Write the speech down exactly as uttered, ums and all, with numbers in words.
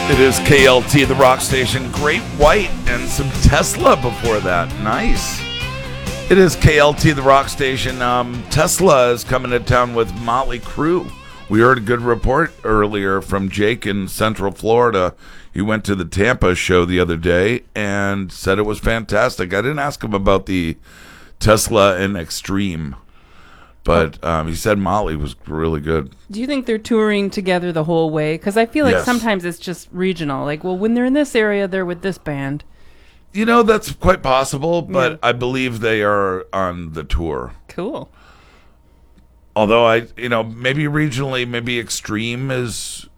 It is K L T, the rock station. Great White and some Tesla before that. Nice. It is K L T, the rock station. Um, Tesla is coming to town with Motley Crue. We heard a good report earlier from Jake in Central Florida. He went to the Tampa show the other day and said it was fantastic. I didn't ask him about the Tesla and Extreme, but um, he said Motley was really good. Do you think they're touring together the whole way? Because I feel like Yes. sometimes it's just regional. Like, well, when they're in this area, they're with this band. You know, that's quite possible, but Yeah. I believe they are on the tour. Cool. Although I, you know, maybe regionally, maybe Extreme is